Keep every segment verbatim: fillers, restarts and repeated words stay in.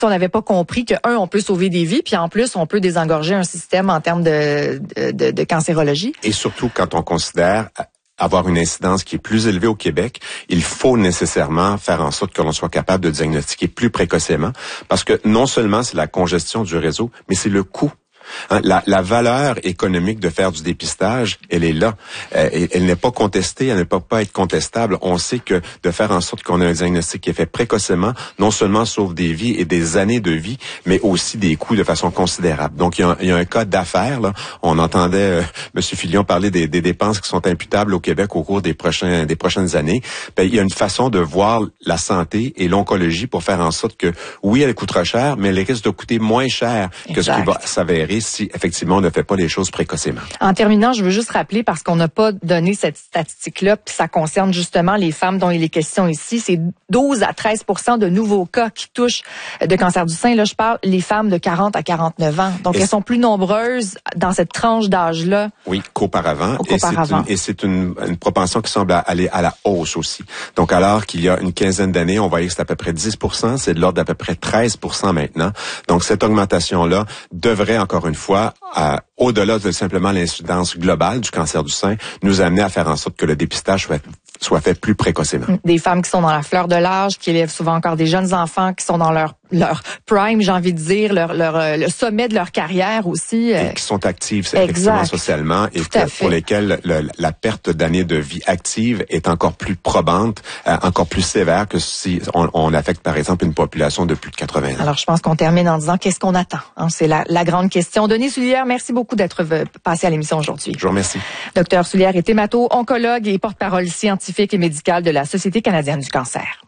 on n'avait pas compris que, un, on peut sauver des vies, puis en plus, on peut désengorger un système en termes de, de, de cancérologie. Et surtout, quand on considère avoir une incidence qui est plus élevée au Québec, il faut nécessairement faire en sorte que l'on soit capable de diagnostiquer plus précocement, parce que non seulement c'est la congestion du réseau, mais c'est le coût. Hein, la, la valeur économique de faire du dépistage, elle est là. Euh, elle, elle n'est pas contestée, elle ne peut pas être contestable. On sait que de faire en sorte qu'on ait un diagnostic qui est fait précocement, non seulement sauve des vies et des années de vie, mais aussi des coûts de façon considérable. Donc, il y a un, il y a un cas d'affaires. Là. On entendait euh, M. Filion parler des, des dépenses qui sont imputables au Québec au cours des prochains des prochaines années. Ben, il y a une façon de voir la santé et l'oncologie pour faire en sorte que, oui, elle coûtera cher, mais elle risque de coûter moins cher que exact. Ce qui va s'avérer si effectivement on ne fait pas les choses précocement. En terminant, je veux juste rappeler, parce qu'on n'a pas donné cette statistique-là, puis ça concerne justement les femmes dont il est question ici, c'est douze à treize pour cent de nouveaux cas qui touchent de cancer du sein. Là, je parle les femmes de quarante à quarante-neuf ans. Donc, et elles sont plus nombreuses dans cette tranche d'âge-là. Oui, qu'auparavant. qu'auparavant. Et c'est, une, et c'est une, une propension qui semble aller à la hausse aussi. Donc, alors qu'il y a une quinzaine d'années, on voyait que c'était à peu près dix pour cent, c'est de l'ordre d'à peu près treize pour cent maintenant. Donc, cette augmentation-là devrait, encore une fois, à, au-delà de simplement l'incidence globale du cancer du sein, nous amener à faire en sorte que le dépistage soit, soit fait plus précocement. Des femmes qui sont dans la fleur de l'âge, qui élèvent souvent encore des jeunes enfants, qui sont dans leur leur prime, j'ai envie de dire, leur, leur le sommet de leur carrière aussi. Et qui sont actives effectivement socialement et que, pour lesquelles le, la perte d'années de vie active est encore plus probante, euh, encore plus sévère que si on, on affecte par exemple une population de plus de quatre-vingts ans. Alors je pense qu'on termine en disant qu'est-ce qu'on attend. Hein? C'est la, la grande question. Denis Soulière, merci beaucoup d'être passé à l'émission aujourd'hui. Je vous remercie. Docteur Soulière est hémato-oncologue et porte-parole scientifique et médicale de la Société canadienne du cancer.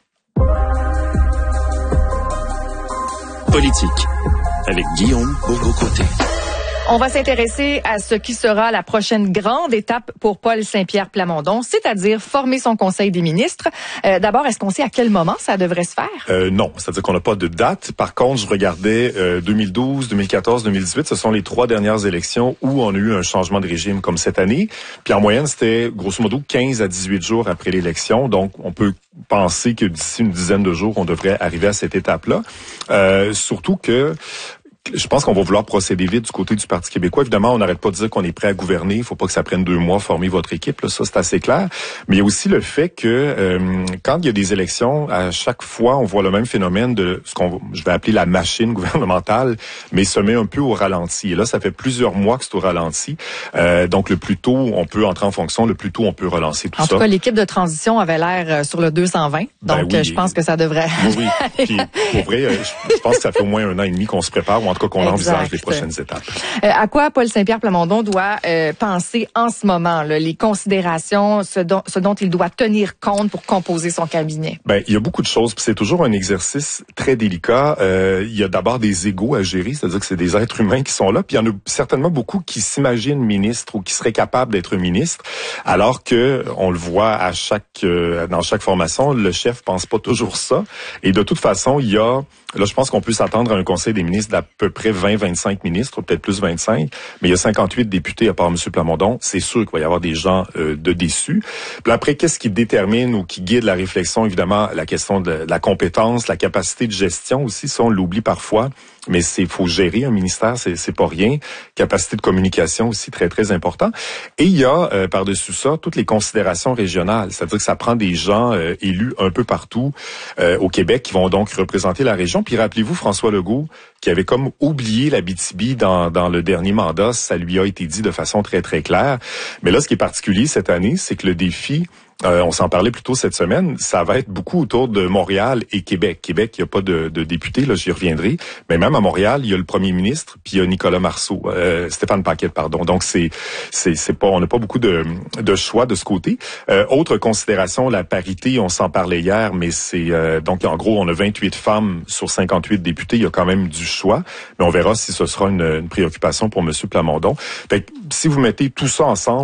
Politique, avec Guillaume Beaubeau-Côté. On va s'intéresser à ce qui sera la prochaine grande étape pour Paul Saint-Pierre Plamondon, c'est-à-dire former son conseil des ministres. Euh, d'abord, est-ce qu'on sait à quel moment ça devrait se faire? Euh, non, c'est-à-dire qu'on n'a pas de date. Par contre, je regardais euh, deux mille douze, deux mille quatorze, deux mille dix-huit, ce sont les trois dernières élections où on a eu un changement de régime comme cette année. Puis en moyenne, c'était grosso modo quinze à dix-huit jours après l'élection. Donc, on peut penser que d'ici une dizaine de jours, on devrait arriver à cette étape-là. Euh, surtout que je pense qu'on va vouloir procéder vite du côté du Parti québécois. Évidemment, on n'arrête pas de dire qu'on est prêt à gouverner. Il faut pas que ça prenne deux mois former votre équipe. Là, ça, c'est assez clair. Mais il y a aussi le fait que euh, quand il y a des élections, à chaque fois, on voit le même phénomène de ce qu'on je vais appeler la machine gouvernementale, mais se met un peu au ralenti. Et là, ça fait plusieurs mois que c'est au ralenti. Euh, donc, le plus tôt on peut entrer en fonction, le plus tôt on peut relancer tout ça. En tout cas, l'équipe de transition avait l'air sur le deux cent vingt. Donc, ben oui, je pense que ça devrait... Oui, oui. Puis, pour vrai, je, je pense que ça fait au moins un an et demi qu'on se prépare. En tout cas, qu'on exact. Envisage les prochaines étapes. Euh, à quoi Paul Saint-Pierre Plamondon doit euh, penser en ce moment, là, les considérations, ce dont, ce dont il doit tenir compte pour composer son cabinet? Ben, il y a beaucoup de choses, puis c'est toujours un exercice très délicat. Euh, il y a d'abord des égos à gérer, c'est-à-dire que c'est des êtres humains qui sont là, puis il y en a certainement beaucoup qui s'imaginent ministres ou qui seraient capables d'être ministres, alors que on le voit à chaque euh, dans chaque formation, le chef pense pas toujours ça. Et de toute façon, il y a là, je pense qu'on peut s'attendre à un conseil des ministres d'à peu près vingt à vingt-cinq ministres, peut-être plus vingt-cinq, mais il y a cinquante-huit députés à part M. Plamondon. C'est sûr qu'il va y avoir des gens euh, de déçus. Puis après, qu'est-ce qui détermine ou qui guide la réflexion? Évidemment, la question de, de la compétence, la capacité de gestion aussi, ça on l'oublie parfois. Mais c'est faut gérer un ministère, c'est c'est pas rien. Capacité de communication aussi très très important. Et il y a euh, par-dessus ça toutes les considérations régionales, c'est-à-dire que ça prend des gens euh, élus un peu partout euh, au Québec qui vont donc représenter la région. Puis rappelez-vous François Legault qui avait comme oublié l'Abitibi dans dans le dernier mandat, ça lui a été dit de façon très très claire. Mais là ce qui est particulier cette année, c'est que le défi Euh, on s'en parlait plus tôt cette semaine, ça va être beaucoup autour de Montréal et Québec. Québec, il n'y a pas de, de député, là, j'y reviendrai. Mais même à Montréal, il y a le premier ministre, puis il y a Nicolas Marceau, euh, Stéphane Paquette, pardon. Donc c'est c'est c'est pas, on n'a pas beaucoup de de choix de ce côté. Euh, autre considération, la parité, on s'en parlait hier, mais c'est euh, donc en gros on a vingt-huit femmes sur cinquante-huit députés. Il y a quand même du choix, mais on verra si ce sera une, une préoccupation pour M. Plamondon. Fait que, si vous mettez tout ça ensemble,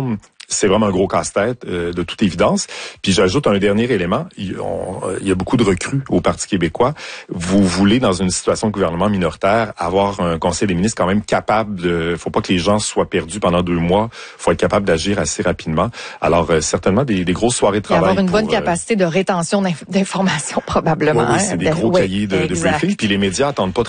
c'est vraiment un gros casse-tête, euh, de toute évidence. Puis j'ajoute un dernier élément. Il, on, il y a beaucoup de recrues au Parti québécois. Vous voulez, dans une situation de gouvernement minoritaire, avoir un conseil des ministres quand même capable de... faut pas que les gens soient perdus pendant deux mois. Faut être capable d'agir assez rapidement. Alors, euh, certainement des, des grosses soirées de travail. Et avoir une pour, bonne capacité de rétention d'informations, probablement. Oui, oui, c'est des gros oui, cahiers de, de briefing. Puis les médias attendent pas